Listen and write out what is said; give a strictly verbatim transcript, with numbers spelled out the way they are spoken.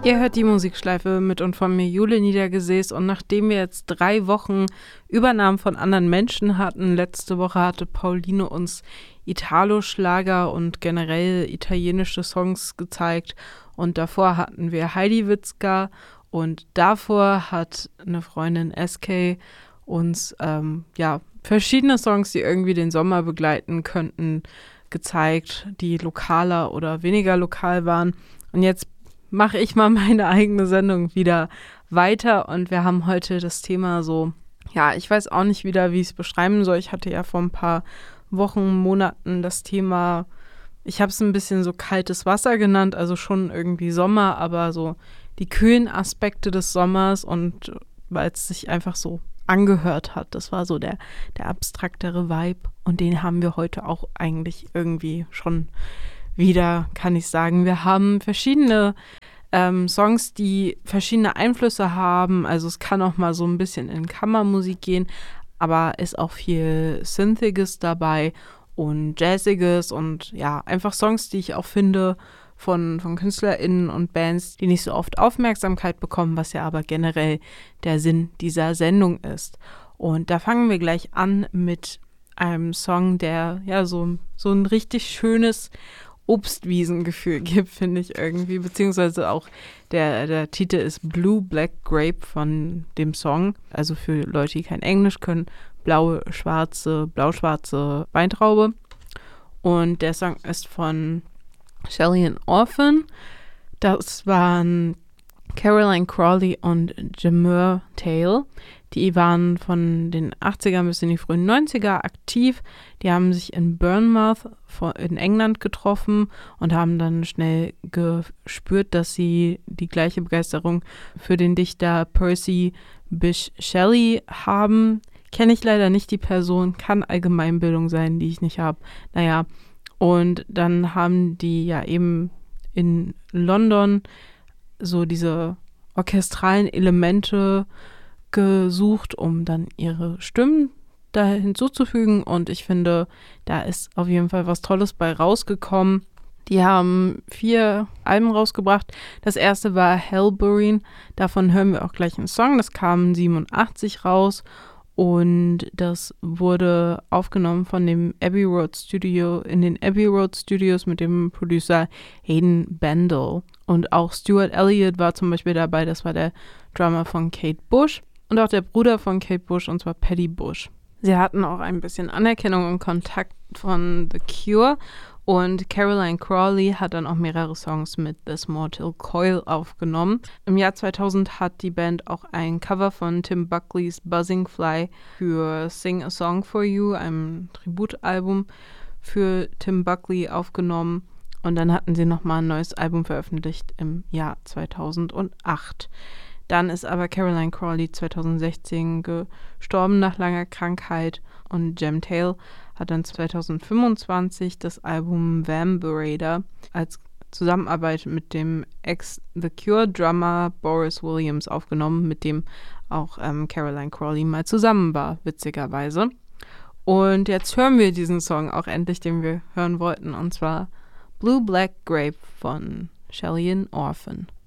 Ihr hört die Musikschleife mit und von mir Jule Niedergesäß, und nachdem wir jetzt drei Wochen Übernahmen von anderen Menschen hatten, letzte Woche hatte Pauline uns Italo-Schlager und generell italienische Songs gezeigt, und davor hatten wir Heidi Witzka, und davor hat eine Freundin S K uns ähm, ja, verschiedene Songs, die irgendwie den Sommer begleiten könnten, gezeigt, die lokaler oder weniger lokal waren. Und jetzt mache ich mal meine eigene Sendung wieder weiter, und wir haben heute das Thema so, ja, ich weiß auch nicht wieder, wie ich es beschreiben soll. Ich hatte ja vor ein paar Wochen, Monaten das Thema, ich habe es ein bisschen so kaltes Wasser genannt, also schon irgendwie Sommer, aber so die kühlen Aspekte des Sommers, und weil es sich einfach so angehört hat, das war so der, der abstraktere Vibe, und den haben wir heute auch eigentlich irgendwie schon wieder, kann ich sagen. Wir haben verschiedene ähm, Songs, die verschiedene Einflüsse haben. Also es kann auch mal so ein bisschen in Kammermusik gehen, aber ist auch viel Synthiges dabei und Jazziges und ja, einfach Songs, die ich auch finde von, von KünstlerInnen und Bands, die nicht so oft Aufmerksamkeit bekommen, was ja aber generell der Sinn dieser Sendung ist. Und da fangen wir gleich an mit einem Song, der ja so, so ein richtig schönes Obstwiesengefühl gibt, finde ich irgendwie, beziehungsweise auch der, der Titel ist Blue Black Grape von dem Song, also für Leute, die kein Englisch können, blaue, schwarze, blau-schwarze Weintraube, und der Song ist von Shelly and Orphan. Das waren Caroline Crawley und Jamur Tail. Die waren von den achtzigern bis in die frühen neunziger aktiv. Die haben sich in Bournemouth in England getroffen und haben dann schnell gespürt, dass sie die gleiche Begeisterung für den Dichter Percy Bysshe Shelley haben. Kenne ich leider nicht die Person, kann Allgemeinbildung sein, die ich nicht habe. Naja, und dann haben die ja eben in London so diese orchestralen Elemente gesucht, um dann ihre Stimmen da hinzuzufügen, und ich finde, da ist auf jeden Fall was Tolles bei rausgekommen. Die haben vier Alben rausgebracht. Das erste war Hellburine, davon hören wir auch gleich einen Song, das kam siebenundachtzig raus, und das wurde aufgenommen von dem Abbey Road Studio, in den Abbey Road Studios mit dem Producer Hayden Bendel. Und auch Stuart Elliott war zum Beispiel dabei, das war der Drummer von Kate Bush und auch der Bruder von Kate Bush, und zwar Paddy Bush. Sie hatten auch ein bisschen Anerkennung und Kontakt von The Cure, und Caroline Crawley hat dann auch mehrere Songs mit This Mortal Coil aufgenommen. Im Jahr zweitausend hat die Band auch ein Cover von Tim Buckley's Buzzing Fly für Sing a Song for You, einem Tributalbum für Tim Buckley, aufgenommen. Und dann hatten sie nochmal ein neues Album veröffentlicht im Jahr zweitausendacht. Dann ist aber Caroline Crawley zweitausendsechzehn gestorben nach langer Krankheit, und Jem Tail hat dann zweitausendfünfundzwanzig das Album Vampirator als Zusammenarbeit mit dem Ex-The Cure-Drummer Boris Williams aufgenommen, mit dem auch ähm, Caroline Crawley mal zusammen war, witzigerweise. Und jetzt hören wir diesen Song auch endlich, den wir hören wollten, und zwar Blue Black Grape von Shelly and Orphan.